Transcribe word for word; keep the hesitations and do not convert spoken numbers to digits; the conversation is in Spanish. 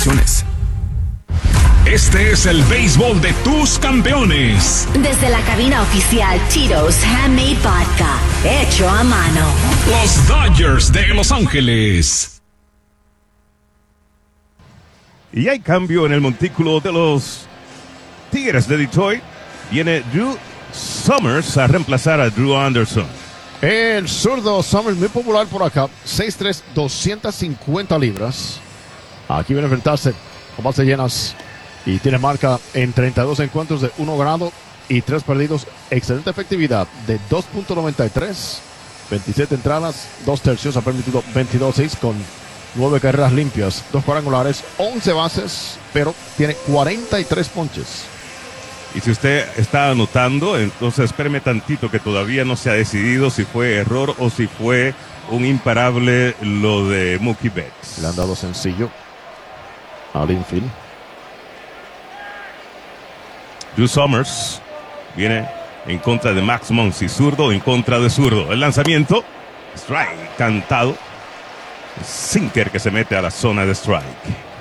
restricciones. Este es el béisbol de tus campeones. Desde la cabina oficial Tito's Handmade Vodka, hecho a mano. Los Dodgers de Los Ángeles. Y hay cambio en el montículo de los Tigres de Detroit. Viene Drew Summers a reemplazar a Drew Anderson. El zurdo Summers, muy popular por acá, seis tres, doscientas cincuenta libras. Aquí viene a enfrentarse con bases llenas y tiene marca en treinta y dos encuentros de uno ganado y tres perdidos. Excelente efectividad de dos punto noventa y tres, veintisiete entradas, dos tercios, ha permitido veintidós seis con nueve carreras limpias, dos cuadrangulares, once bases, pero tiene cuarenta y tres ponches. Y si usted está anotando, entonces espéreme tantito que todavía no se ha decidido si fue error o si fue un imparable lo de Mookie Betts. Le han dado sencillo al infield. Drew Summers viene en contra de Max Muncy, zurdo en contra de zurdo. El lanzamiento, strike cantado. Sinker que se mete a la zona de strike.